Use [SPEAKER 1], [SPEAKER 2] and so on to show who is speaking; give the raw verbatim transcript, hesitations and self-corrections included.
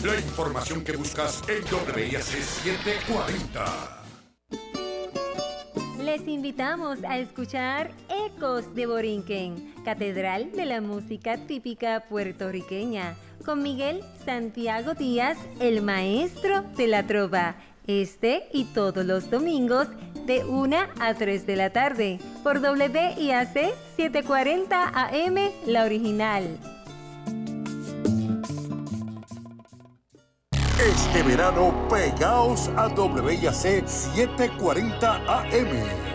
[SPEAKER 1] La información que buscas en W I A C setecientos cuarenta.
[SPEAKER 2] Les invitamos a escuchar Ecos de Borinquen, Catedral de la Música Típica Puertorriqueña, con Miguel Santiago Díaz, el maestro de la trova, este y todos los domingos de una a tres de la tarde, por W I A C setecientos cuarenta A M, la original.
[SPEAKER 3] Este verano, pegaos a W I A C setecientos cuarenta A M.